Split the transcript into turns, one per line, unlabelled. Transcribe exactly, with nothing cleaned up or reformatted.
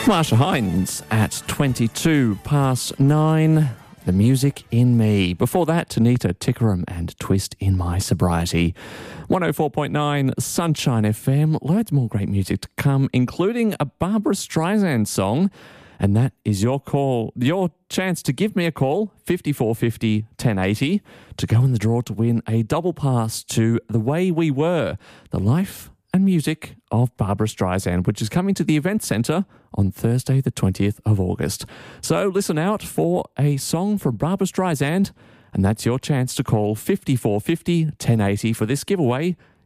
Marsha Hines at twenty-two past nine. The Music in Me. Before that, Tanita Tikaram and Twist in My Sobriety. one oh four point nine Sunshine F M. Loads more great music to come, including a Barbara Streisand song. And that is your call, your chance to give me a call, fifty-four fifty, ten eighty, to go in the draw to win a double pass to The Way We Were, the life and music of Barbara Streisand, which is coming to the Event Centre on Thursday the twentieth of August. So listen out for a song from Barbara Streisand, and that's your chance to call fifty-four fifty, ten eighty for this giveaway